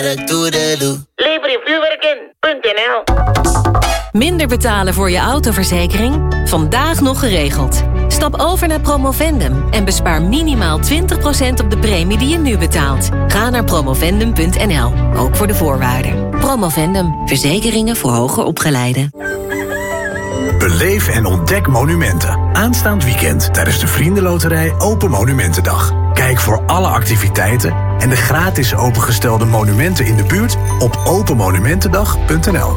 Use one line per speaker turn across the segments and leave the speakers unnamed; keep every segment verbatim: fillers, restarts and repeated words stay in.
Lever je vuurwerk in punt n l.
Minder betalen voor je autoverzekering? Vandaag nog geregeld. Stap over naar Promovendum en bespaar minimaal twintig procent op de premie die je nu betaalt. Ga naar promovendum punt n l, ook voor de voorwaarden. Promovendum, verzekeringen voor hoger opgeleiden.
Beleef en ontdek monumenten. Aanstaand weekend tijdens de Vriendenloterij Open Monumentendag. Kijk voor alle activiteiten en de gratis opengestelde monumenten in de buurt op open monumentendag punt n l.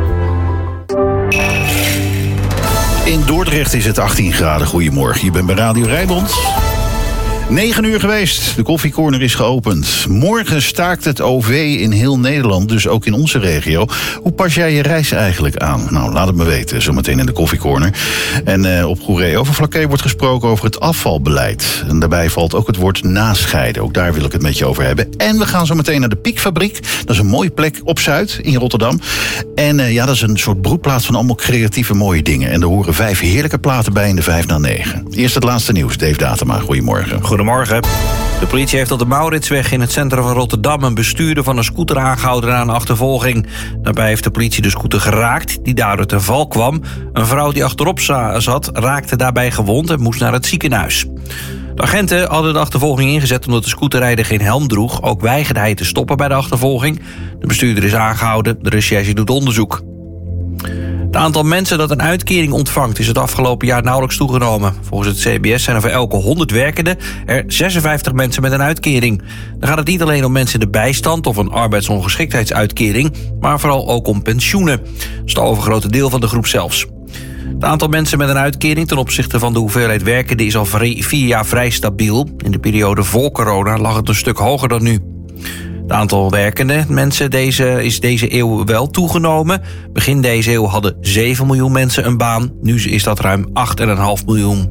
In Dordrecht is het achttien graden. Goedemorgen, je bent bij Radio Rijnmond. negen uur geweest, de koffiecorner is geopend. Morgen staakt het O V in heel Nederland, dus ook in onze regio. Hoe pas jij je reis eigenlijk aan? Nou, laat het me weten, zometeen in de koffiecorner. En uh, op Goeree Overflakkee wordt gesproken over het afvalbeleid. En daarbij valt ook het woord nascheiden. Ook daar wil ik het met je over hebben. En we gaan zo meteen naar de Piekfabriek. Dat is een mooie plek op Zuid, in Rotterdam. En uh, ja, dat is een soort broedplaats van allemaal creatieve mooie dingen. En er horen vijf heerlijke platen bij in de vijf na negen. Eerst het laatste nieuws, Dave Datema. Goedemorgen.
Goedemorgen. De politie heeft op de Mauritsweg in het centrum van Rotterdam een bestuurder van een scooter aangehouden na een achtervolging. Daarbij heeft de politie de scooter geraakt, die daardoor ten val kwam. Een vrouw die achterop zat raakte daarbij gewond en moest naar het ziekenhuis. De agenten hadden de achtervolging ingezet omdat de scooterrijder geen helm droeg. Ook weigerde hij te stoppen bij de achtervolging. De bestuurder is aangehouden, de recherche doet onderzoek. Het aantal mensen dat een uitkering ontvangt is het afgelopen jaar nauwelijks toegenomen. Volgens het C B S zijn er voor elke honderd werkenden er zesenvijftig mensen met een uitkering. Dan gaat het niet alleen om mensen in de bijstand of een arbeidsongeschiktheidsuitkering, maar vooral ook om pensioenen. Dat is het overgrote deel van de groep zelfs. Het aantal mensen met een uitkering ten opzichte van de hoeveelheid werkenden is al vier jaar vrij stabiel. In de periode voor corona lag het een stuk hoger dan nu. Het aantal werkende mensen deze, is deze eeuw wel toegenomen. Begin deze eeuw hadden zeven miljoen mensen een baan. Nu is dat ruim acht komma vijf miljoen.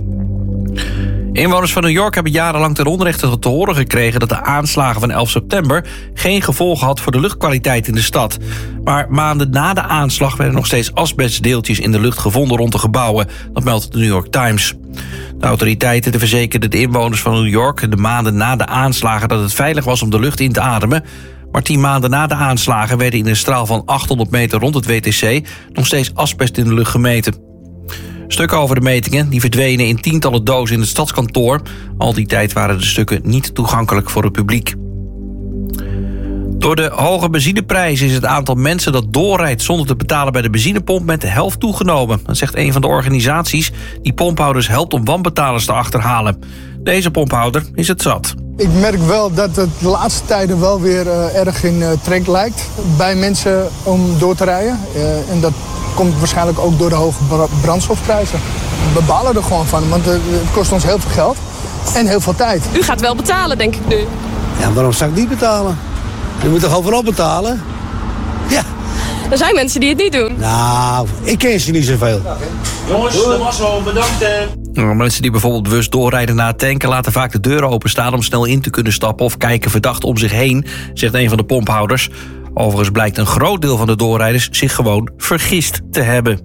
Inwoners van New York hebben jarenlang ten onrechte te horen gekregen dat de aanslagen van elf september geen gevolgen had voor de luchtkwaliteit in de stad. Maar maanden na de aanslag werden nog steeds asbestdeeltjes in de lucht gevonden rond de gebouwen. Dat meldt de New York Times. De autoriteiten verzekerden de inwoners van New York de maanden na de aanslagen dat het veilig was om de lucht in te ademen. Maar tien maanden na de aanslagen werden in een straal van achthonderd meter rond het W T C nog steeds asbest in de lucht gemeten. Stukken over de metingen die verdwenen in tientallen dozen in het stadskantoor. Al die tijd waren de stukken niet toegankelijk voor het publiek. Door de hoge benzineprijzen is het aantal mensen dat doorrijdt zonder te betalen bij de benzinepomp met de helft toegenomen. Dat zegt een van de organisaties die pomphouders helpt om wanbetalers te achterhalen. Deze pomphouder is het zat.
Ik merk wel dat het de laatste tijden wel weer uh, erg in uh, trek lijkt bij mensen om door te rijden. Uh, en dat komt waarschijnlijk ook door de hoge brandstofprijzen. We balen er gewoon van, want uh, het kost ons heel veel geld en heel veel tijd.
U gaat wel betalen, denk ik nu.
Ja, waarom zou ik niet betalen? Je moet toch overal betalen? Ja.
Er zijn mensen die het niet doen.
Nou, ik ken ze niet zoveel.
Jongens, dat was wel bedankt. Nou, mensen die bijvoorbeeld bewust doorrijden na het tanken laten vaak de deuren openstaan om snel in te kunnen stappen of kijken verdacht om zich heen, zegt een van de pomphouders. Overigens blijkt een groot deel van de doorrijders zich gewoon vergist te hebben.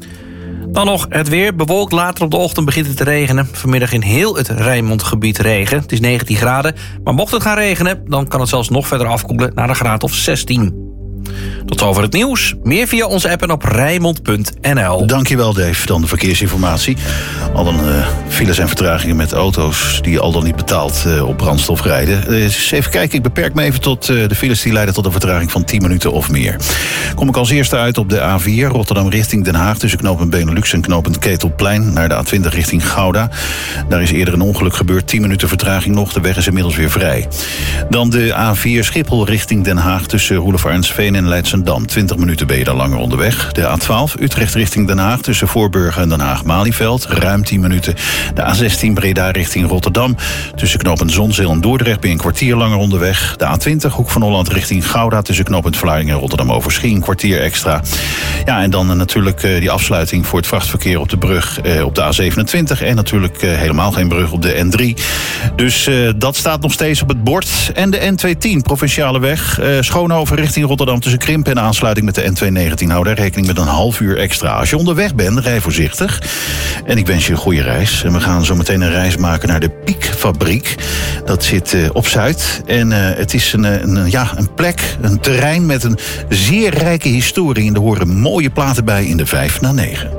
Dan nog het weer. Bewolkt, later op de ochtend begint het te regenen. Vanmiddag in heel het Rijnmondgebied regen. Het is negentien graden, maar mocht het gaan regenen, dan kan het zelfs nog verder afkoelen naar een graad of zestien. Tot zover het nieuws. Meer via onze app en op rijnmond punt n l.
Dankjewel, Dave. Dan de verkeersinformatie. Al dan uh, files en vertragingen met auto's die al dan niet betaald uh, op brandstof rijden. Uh, eens even kijken, ik beperk me even tot uh, de files die leiden tot een vertraging van tien minuten of meer. Kom ik als eerste uit op de A vier, Rotterdam richting Den Haag, tussen knooppunt Benelux en knooppunt Ketelplein, naar de A twintig richting Gouda. Daar is eerder een ongeluk gebeurd, tien minuten vertraging nog. De weg is inmiddels weer vrij. Dan de A vier Schiphol richting Den Haag, tussen Roelevarensveen en Leidsendam. twintig minuten ben je daar langer onderweg. De A twaalf Utrecht richting Den Haag, tussen Voorburg en Den Haag-Malieveld. Ruim tien minuten. De A zestien Breda richting Rotterdam. Tussen knooppunt Zonzeel en Dordrecht ben je een kwartier langer onderweg. De A twintig Hoek van Holland richting Gouda, tussen knooppunt Vlaardingen en Rotterdam-Overschie. Een kwartier extra. Ja, en dan uh, natuurlijk uh, die afsluiting voor het vrachtverkeer op de brug uh, op de A zevenentwintig. En natuurlijk uh, helemaal geen brug op de N drie. Dus uh, dat staat nog steeds op het bord. En de N tweehonderdtien, provinciale weg. Uh, Schoonhoven richting Rotterdam, tussen Krimpen Kampen en aansluiting met de N tweehonderdnegentien. Hou daar rekening met een half uur extra. Als je onderweg bent, rij voorzichtig. En ik wens je een goede reis. En we gaan zo meteen een reis maken naar de Piekfabriek. Dat zit uh, op Zuid. En uh, het is een, een, ja, een plek, een terrein met een zeer rijke historie. En er horen mooie platen bij in de vijf na negen.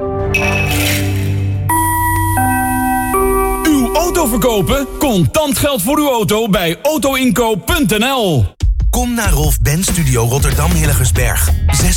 Uw auto verkopen? Contant geld voor uw auto bij auto inkoop punt n l.
Kom naar Rolf Benz Studio Rotterdam Hillegersberg. zes